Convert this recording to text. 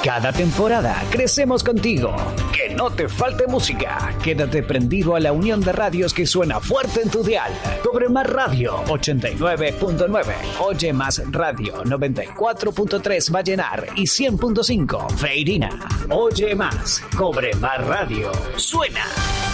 Cada temporada crecemos contigo. Que no te falte música. Quédate prendido a la unión de radios que suena fuerte en tu dial. Cobre Más Radio 89.9. Oye Más Radio 94.3 Vallenar y 100.5 Feirina. Oye Más. Cobre Más Radio. Suena.